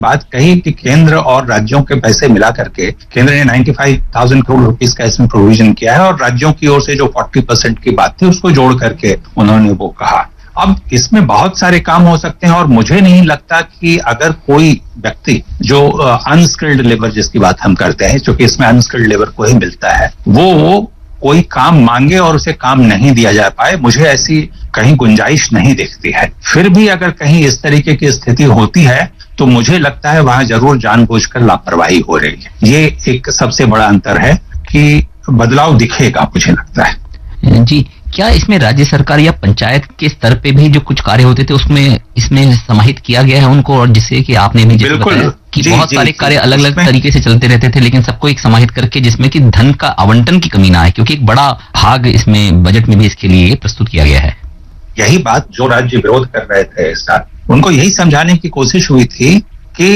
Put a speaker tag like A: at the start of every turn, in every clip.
A: बात कही कि केंद्र और राज्यों के पैसे मिला करके केंद्र ने 95,000 करोड़ रुपीस का इसमें प्रोविजन किया है और राज्यों की ओर से जो 40% की बात थी उसको जोड़ करके उन्होंने वो कहा। अब इसमें बहुत सारे काम हो सकते हैं और मुझे नहीं लगता कि अगर कोई व्यक्ति जो अनस्किल्ड लेबर जिसकी बात हम करते हैं, क्योंकि इसमें अनस्किल्ड लेबर को ही मिलता है, वो कोई काम मांगे और उसे काम नहीं दिया जा पाए, मुझे ऐसी कहीं गुंजाइश नहीं दिखती है। फिर भी अगर कहीं इस तरीके की स्थिति होती है तो मुझे लगता है वहां जरूर जानबूझकर लापरवाही हो रही है। ये एक सबसे बड़ा अंतर है कि बदलाव दिखेगा, मुझे लगता है।
B: जी, क्या इसमें राज्य सरकार या पंचायत के स्तर पे भी जो कुछ कार्य होते थे उसमें इसमें समाहित किया गया है उनको, और जिससे कि आपने भी जैसे बताया कि बहुत सारे कार्य अलग अलग तरीके से चलते रहते थे, लेकिन सबको एक समाहित करके जिसमें कि धन का आवंटन की कमी ना है, क्योंकि एक बड़ा भाग इसमें बजट में भी इसके लिए प्रस्तुत किया गया है।
A: यही बात जो राज्य विरोध कर रहे थे इस साल, उनको यही समझाने की कोशिश हुई थी कि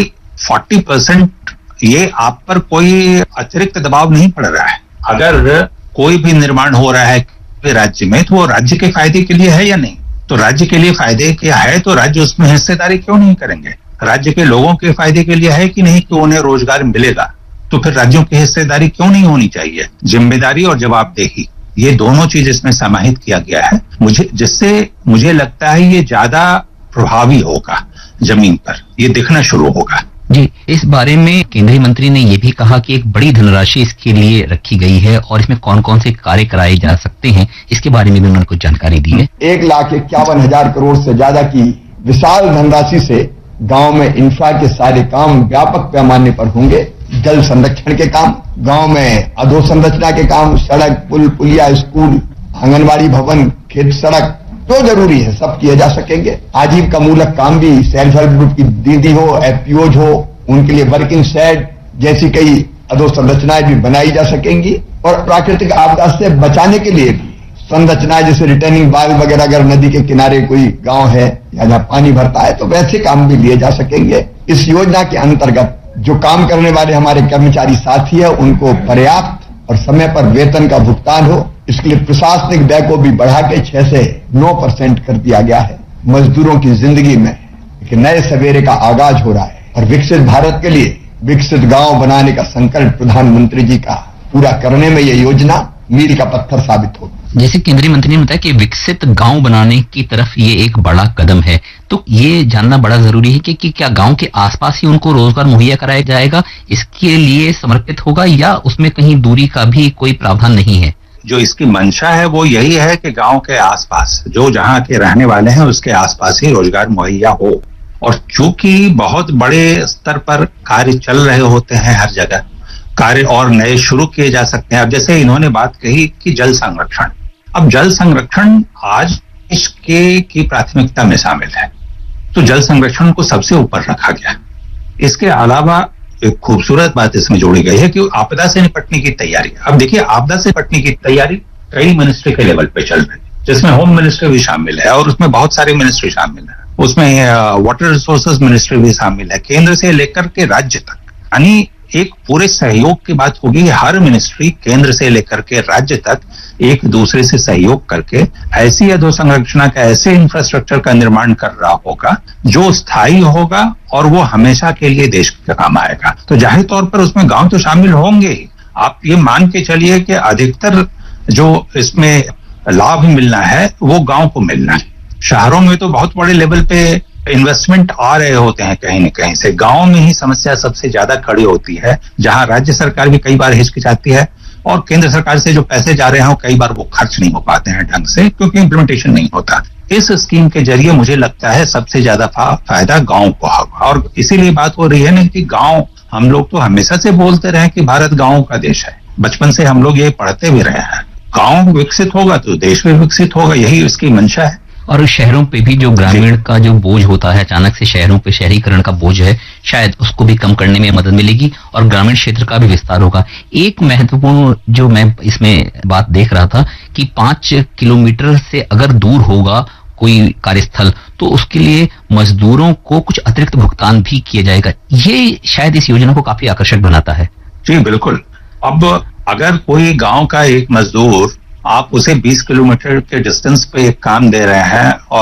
A: 40% ये आप पर कोई अतिरिक्त दबाव नहीं पड़ रहा है। अगर कोई भी निर्माण हो रहा है राज्य में तो वो राज्य के फायदे के लिए है या नहीं, तो राज्य के लिए फायदे क्या है तो राज्य उसमें हिस्सेदारी क्यों नहीं करेंगे। राज्य के लोगों के फायदे के लिए है कि नहीं कि उन्हें रोजगार मिलेगा, तो फिर राज्यों की हिस्सेदारी क्यों नहीं होनी चाहिए। जिम्मेदारी और जवाबदेही ये दोनों चीज इसमें समाहित किया गया है, जिससे मुझे लगता है ये ज्यादा प्रभावी होगा, जमीन पर ये दिखना शुरू होगा।
B: जी, इस बारे में केंद्रीय मंत्री ने ये भी कहा कि एक बड़ी धनराशि इसके लिए रखी गई है और इसमें कौन कौन से कार्य कराए जा सकते हैं, इसके बारे में भी उन्होंने कुछ जानकारी दी है।
C: 1,51,000 करोड़ से ज्यादा की विशाल धनराशि से गांव में इंफ्रा के सारे काम व्यापक पैमाने पर होंगे। जल संरक्षण के काम, गांव में अधोसंरचना के काम, सड़क, पुल, पुलिया, स्कूल, आंगनबाड़ी भवन, खेत सड़क जो जरूरी है सब किए जा सकेंगे। आजीविका मूलक काम भी, सेल्फ हेल्प ग्रुप की दीदी हो, एफपीओज हो, उनके लिए वर्किंग शेड जैसी कई अधोसंरचनाएं भी बनाई जा सकेंगी। और प्राकृतिक आपदा से बचाने के लिए भी संरचनाएं जैसे रिटर्निंग वाल वगैरह, अगर नदी के किनारे कोई गांव है या जहां पानी भरता है तो वैसे काम भी लिए जा सकेंगे। इस योजना के अंतर्गत जो काम करने वाले हमारे कर्मचारी साथी है उनको पर्याप्त और समय पर वेतन का भुगतान हो, इसके लिए प्रशासनिक व्यय को भी बढ़ा के 6 से 9% कर दिया गया है। मजदूरों की जिंदगी में एक नए सवेरे का आगाज हो रहा है और विकसित भारत के लिए विकसित गांव बनाने का संकल्प प्रधानमंत्री जी का पूरा करने में ये योजना मील का पत्थर साबित होगी।
B: जैसे केंद्रीय मंत्री ने बताया कि विकसित गांव बनाने की तरफ ये एक बड़ा कदम है, तो ये जानना बड़ा जरूरी है कि क्या गांव के आसपास ही उनको रोजगार मुहैया कराया जाएगा, इसके लिए समर्पित होगा या उसमें कहीं दूरी का भी कोई प्रावधान नहीं है।
A: जो इसकी मंशा है वो यही है कि गांव के आसपास जो जहां के रहने वाले हैं उसके आसपास ही रोजगार मुहैया हो। और चूंकि बहुत बड़े स्तर पर कार्य चल रहे होते हैं हर जगह, कार्य और नए शुरू किए जा सकते हैं। अब जैसे इन्होंने बात कही कि जल संरक्षण, अब जल संरक्षण आज देश की प्राथमिकता में शामिल है, तो जल संरक्षण को सबसे ऊपर रखा गया। इसके अलावा एक खूबसूरत बात इसमें जोड़ी गई है कि आपदा से निपटने की तैयारी। अब देखिए, आपदा से निपटने की तैयारी कई मिनिस्ट्री के लेवल पे चल रही है, जिसमें होम मिनिस्ट्री भी शामिल है और उसमें बहुत सारे मिनिस्ट्री शामिल है, उसमें वाटर रिसोर्सेज मिनिस्ट्री भी शामिल है, केंद्र से लेकर के राज्य तक। यानी एक पूरे सहयोग की बात होगी। हर मिनिस्ट्री केंद्र से लेकर के राज्य तक एक दूसरे से सहयोग करके ऐसी अधोसंरचना का, ऐसे इंफ्रास्ट्रक्चर का निर्माण कर रहा होगा जो स्थायी होगा और वो हमेशा के लिए देश के काम आएगा। तो जाहिर तौर पर उसमें गांव तो शामिल होंगे ही। आप ये मान के चलिए कि अधिकतर जो इसमें लाभ मिलना है वो गांव को मिलना है। शहरों में तो बहुत बड़े लेवल पे इन्वेस्टमेंट आ रहे होते हैं कहीं न कहीं से, गांव में ही समस्या सबसे ज्यादा खड़ी होती है, जहां राज्य सरकार भी कई बार हिचकिचाती है और केंद्र सरकार से जो पैसे जा रहे हैं कई बार वो खर्च नहीं हो पाते हैं ढंग से, क्योंकि इम्प्लीमेंटेशन नहीं होता। इस स्कीम के जरिए मुझे लगता है सबसे ज्यादा फायदा गांव को होगा। और इसीलिए बात हो रही है ना कि गांव, हम लोग तो हमेशा से बोलते रहे कि भारत गांव का देश है, बचपन से हम लोग ये पढ़ते भी रहे हैं। गांव विकसित होगा तो देश भी विकसित होगा, यही उसकी मंशा है।
B: और शहरों पे भी जो ग्रामीण का जो बोझ होता है, अचानक से शहरों पे शहरीकरण का बोझ है, शायद उसको भी कम करने में मदद मिलेगी और ग्रामीण क्षेत्र का भी विस्तार होगा। एक महत्वपूर्ण जो मैं इसमें बात देख रहा था कि 5 किलोमीटर से अगर दूर होगा कोई कार्यस्थल तो उसके लिए मजदूरों को कुछ अतिरिक्त भुगतान भी किया जाएगा। ये शायद इस योजना को काफी आकर्षक बनाता है।
A: जी बिल्कुल। अब अगर कोई गांव का एक मजदूर, आप उसे 20 किलोमीटर के डिस्टेंस पे एक काम दे रहे हैं और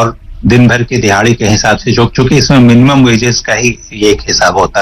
A: दिन भर की दिहाड़ी के हिसाब से, चूंकि इसमें मिनिमम वेजेस का ही एक हिसाब होता